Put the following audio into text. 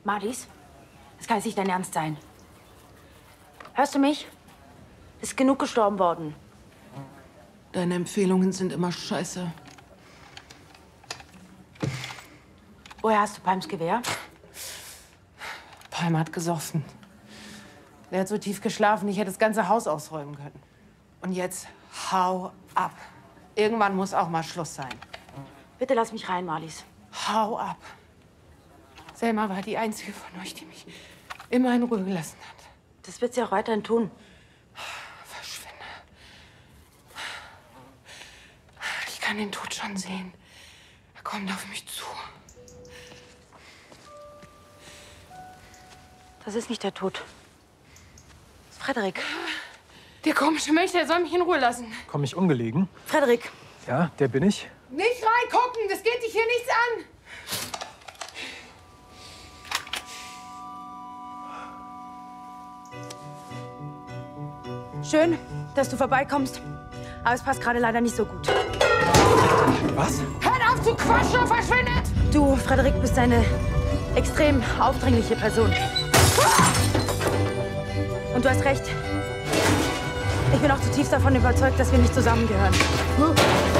Marlies, das kann jetzt nicht dein Ernst sein. Hörst du mich? Ist genug gestorben worden. Deine Empfehlungen sind immer scheiße. Woher hast du Palms Gewehr? Palm hat gesoffen. Der hat so tief geschlafen, ich hätte das ganze Haus ausräumen können. Und jetzt hau ab. Irgendwann muss auch mal Schluss sein. Bitte lass mich rein, Marlies. Hau ab. Selma war die einzige von euch, die mich immer in Ruhe gelassen hat. Das wird sie auch weiterhin tun. Verschwinde. Ich kann den Tod schon sehen. Er kommt auf mich zu. Das ist nicht der Tod. Das ist Frederik. Der komische Mensch, der soll mich in Ruhe lassen. Komme ich ungelegen? Frederik. Ja, der bin ich. Nicht reingucken, das geht dich hier nichts an. Schön, dass du vorbeikommst. Aber es passt gerade leider nicht so gut. Was? Hört auf zu quatschen und verschwindet! Du, Frederik, bist eine extrem aufdringliche Person. Und du hast recht. Ich bin auch zutiefst davon überzeugt, dass wir nicht zusammengehören.